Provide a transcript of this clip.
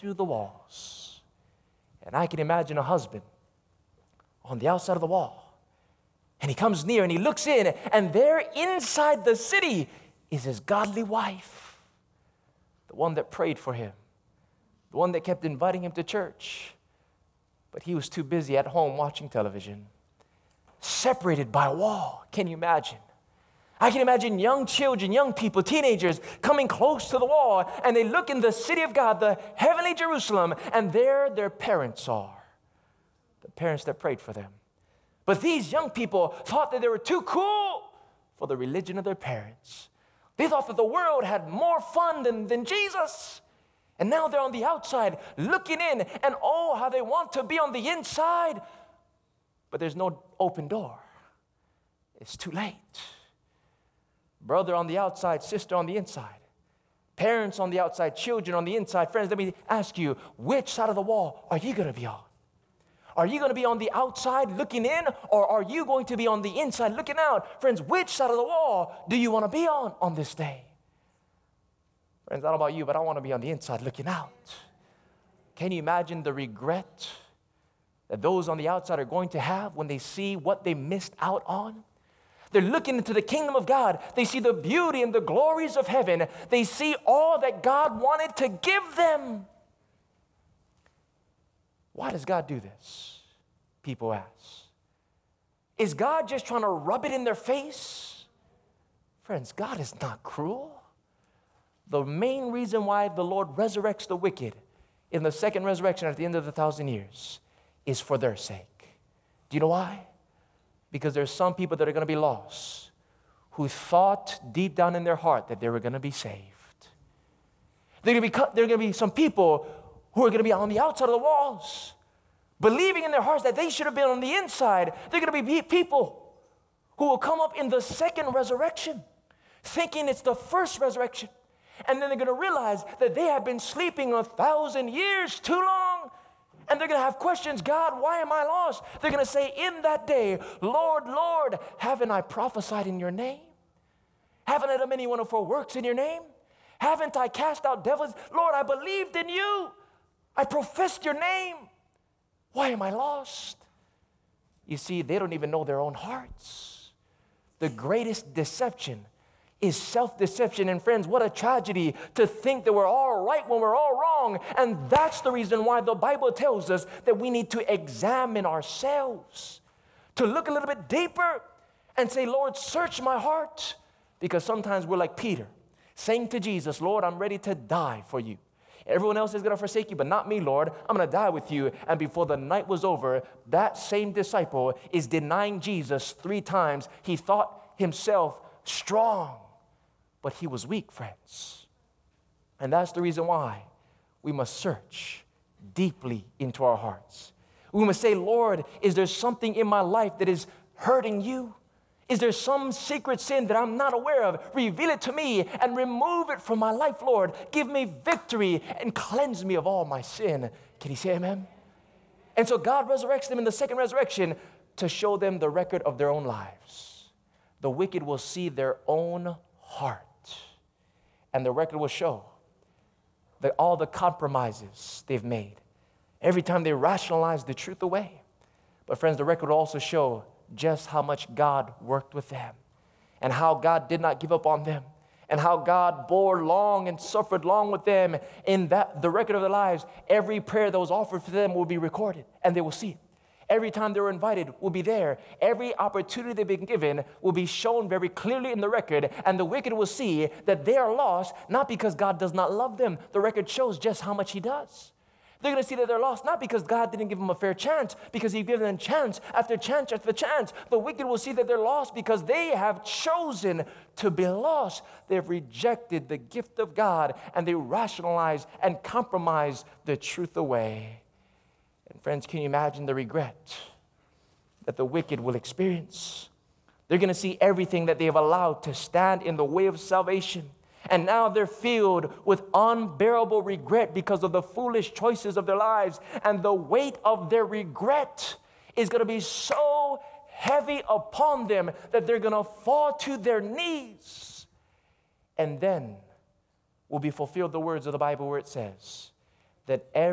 through the walls. And I can imagine a husband on the outside of the wall. And he comes near and he looks in, and there inside the city is his godly wife, the one that prayed for him, the one that kept inviting him to church. But he was too busy at home watching television, separated by a wall. Can you imagine? I can imagine young children, young people, teenagers coming close to the wall, and they look in the city of God, the heavenly Jerusalem, and there their parents are, the parents that prayed for them. But these young people thought that they were too cool for the religion of their parents. They thought that the world had more fun than Jesus. And now they're on the outside looking in, and oh, how they want to be on the inside. But there's no open door. It's too late. Brother on the outside, sister on the inside. Parents on the outside, children on the inside. Friends, let me ask you, which side of the wall are you going to be on? Are you going to be on the outside looking in, or are you going to be on the inside looking out? Friends, which side of the wall do you want to be on this day? Friends, I don't know about you, but I want to be on the inside looking out. Can you imagine the regret that those on the outside are going to have when they see what they missed out on? They're looking into the kingdom of God. They see the beauty and the glories of heaven. They see all that God wanted to give them. Why does God do this? People ask. Is God just trying to rub it in their face? Friends, God is not cruel. The main reason why the Lord resurrects the wicked in the second resurrection at the end of the 1,000 years is for their sake. Do you know why? Because there's some people that are going to be lost who thought deep down in their heart that they were going to be saved. There are going to be some people who are going to be on the outside of the walls, believing in their hearts that they should have been on the inside. There are going to be people who will come up in the second resurrection, thinking it's the first resurrection. And then they're going to realize that they have been sleeping 1,000 years too long. And they're going to have questions. God, why am I lost? They're going to say in that day, Lord, Lord, haven't I prophesied in your name? Haven't I done many wonderful works in your name? Haven't I cast out devils? Lord, I believed in you. I professed your name. Why am I lost? You see, they don't even know their own hearts. The greatest deception is self-deception. And friends, what a tragedy to think that we're all right when we're all wrong. And that's the reason why the Bible tells us that we need to examine ourselves, to look a little bit deeper and say, Lord, search my heart. Because sometimes we're like Peter, saying to Jesus, Lord, I'm ready to die for you. Everyone else is going to forsake you, but not me, Lord. I'm going to die with you. And before the night was over, that same disciple is denying Jesus 3 times. He thought himself strong, but he was weak, friends. And that's the reason why we must search deeply into our hearts. We must say, Lord, is there something in my life that is hurting you? Is there some secret sin that I'm not aware of? Reveal it to me and remove it from my life, Lord. Give me victory and cleanse me of all my sin. Can you say amen? And so God resurrects them in the second resurrection to show them the record of their own lives. The wicked will see their own heart. And the record will show that all the compromises they've made, every time they rationalize the truth away. But friends, the record will also show just how much God worked with them and how God did not give up on them and how God bore long and suffered long with them. In that, the record of their lives, every prayer that was offered for them will be recorded and they will see it. Every time they were invited will be there. Every opportunity they've been given will be shown very clearly in the record, and the wicked will see that they are lost, not because God does not love them. The record shows just how much he does. They're going to see that they're lost, not because God didn't give them a fair chance, because he's given them chance after chance after chance. The wicked will see that they're lost because they have chosen to be lost. They've rejected the gift of God, and they rationalize and compromise the truth away. And friends, can you imagine the regret that the wicked will experience? They're going to see everything that they have allowed to stand in the way of salvation. And now they're filled with unbearable regret because of the foolish choices of their lives. And the weight of their regret is going to be so heavy upon them that they're going to fall to their knees. And then will be fulfilled the words of the Bible where it says that every